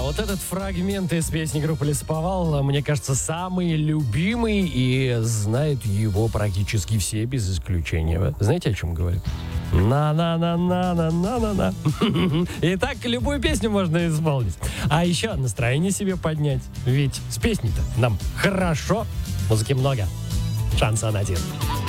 вот этот фрагмент из песни группы «Лесоповал», мне кажется, самый любимый, и знают его практически все, без исключения. Вы знаете, о чем говорю? На-на-на-на-на-на-на-на. И так любую песню можно исполнить. А еще настроение себе поднять. Ведь с песней-то нам хорошо. Музыки много. Шансон один.